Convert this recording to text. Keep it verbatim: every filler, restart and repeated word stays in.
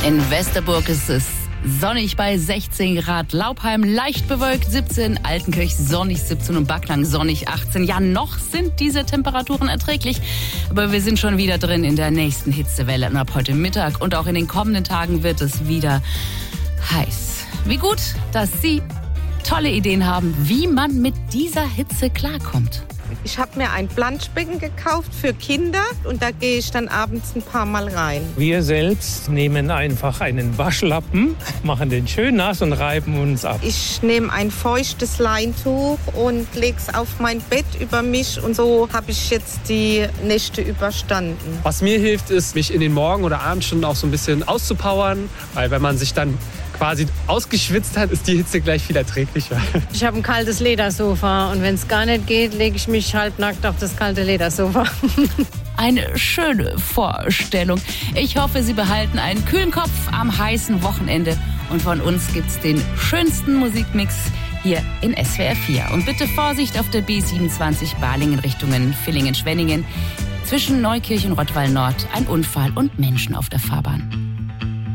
In Westerburg ist es sonnig bei sechzehn Grad, Laubheim leicht bewölkt siebzehn, Altenkirch sonnig siebzehn und Backnang sonnig achtzehn. Ja, noch sind diese Temperaturen erträglich, aber wir sind schon wieder drin in der nächsten Hitzewelle. Und ab heute Mittag und auch in den kommenden Tagen wird es wieder heiß. Wie gut, dass Sie tolle Ideen haben, wie man mit dieser Hitze klarkommt. Ich habe mir ein Planschbecken gekauft für Kinder und da gehe ich dann abends ein paar Mal rein. Wir selbst nehmen einfach einen Waschlappen, machen den schön nass und reiben uns ab. Ich nehme ein feuchtes Leintuch und lege es auf mein Bett über mich und so habe ich jetzt die Nächte überstanden. Was mir hilft, ist, mich in den Morgen- oder Abendstunden auch so ein bisschen auszupowern, weil wenn man sich dann quasi ausgeschwitzt hat, ist die Hitze gleich viel erträglicher. Ich habe ein kaltes Ledersofa und wenn es gar nicht geht, lege ich mich halbnackt auf das kalte Ledersofa. Eine schöne Vorstellung. Ich hoffe, Sie behalten einen kühlen Kopf am heißen Wochenende. Und von uns gibt's den schönsten Musikmix hier in S W R vier. Und bitte Vorsicht auf der B siebenundzwanzig Balingen Richtungen Villingen-Schwenningen. Zwischen Neukirch und Rottweil Nord ein Unfall und Menschen auf der Fahrbahn.